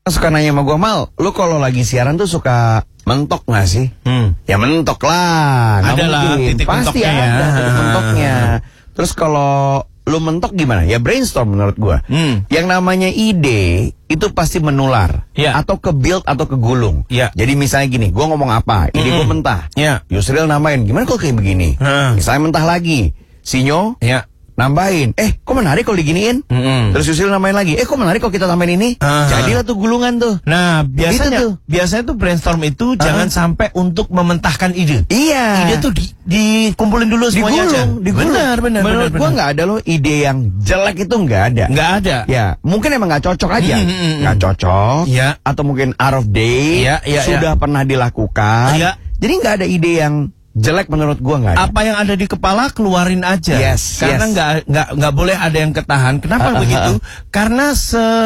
suka nanya sama gue, Mal, lu kalau lagi siaran tuh suka mentok gak sih? Ya mentok lah. Ada lah titik pasti mentoknya ada ya. titik mentoknya. Terus kalau lu mentok gimana? Ya brainstorm menurut gue. Yang namanya ide itu pasti menular. Atau ke build atau ke gulung. Jadi misalnya gini, gue ngomong apa, ide gue mentah. Yusril namain, gimana kalau kayak begini? Misalnya mentah lagi. Sinyo nambahin, kok menarik kalau diginiin? Terus Yusril namain lagi, kok menarik kalau kita tambahin ini? Jadilah tuh gulungan tuh. Nah, biasanya tuh brainstorm itu jangan sampai untuk mementahkan ide. Iya. Ide tuh dikumpulin dulu semuanya aja. Benar. Menurut gua nggak ada loh ide yang jelek itu nggak ada. Nggak ada. Ya, mungkin emang nggak cocok aja. Nggak cocok. Atau mungkin out of date. Sudah pernah dilakukan. Jadi nggak ada ide yang jelek menurut gua nggak ada. Apa yang ada di kepala keluarin aja. Karena nggak boleh ada yang ketahan. Kenapa begitu? Karena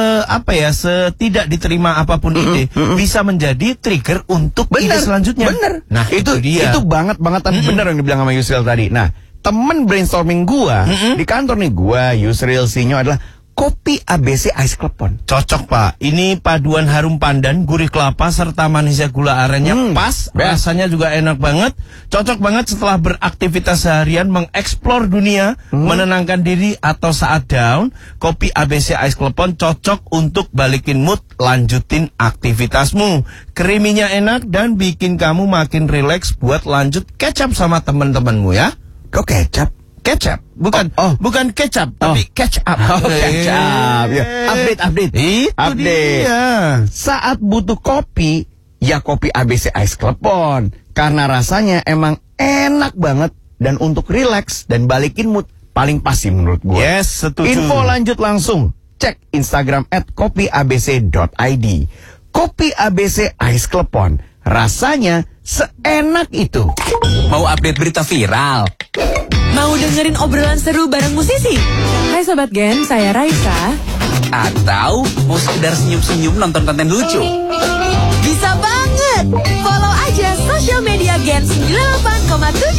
setidak diterima apapun ide bisa menjadi trigger untuk ide selanjutnya. Bener. Nah itu dia. Itu banget-bangetan bener yang dibilang sama Yusril tadi. Nah, temen brainstorming gua di kantor nih, gua, Yusril, Sinyo adalah kopi ABC Ice Klepon. Cocok, Pak. Ini paduan harum pandan, gurih kelapa, serta manisnya gula arennya pas. Rasanya juga enak banget. Cocok banget setelah beraktivitas seharian, mengeksplor dunia, menenangkan diri, atau saat down. Kopi ABC Ice Klepon cocok untuk balikin mood, lanjutin aktivitasmu. Kriminya enak dan bikin kamu makin rileks buat lanjut kecap sama teman-temanmu ya. Kok kecap? Kecap, bukan kecap, tapi catch up. Catch up. Ya. Update. Itu dia. Saat butuh kopi, ya kopi ABC Ice Klepon. Karena rasanya emang enak banget dan untuk relax dan balikin mood paling pas sih menurut gue. Yes, setuju. Info lanjut langsung cek Instagram @kopiabc.id. Kopi ABC Ice Klepon, rasanya seenak itu. Mau update berita viral? Mau dengerin obrolan seru bareng musisi? Hai Sobat Gen, saya Raisa. Atau mau sekedar senyum-senyum nonton konten lucu? Bisa banget! Follow aja sosial media Gen 98,7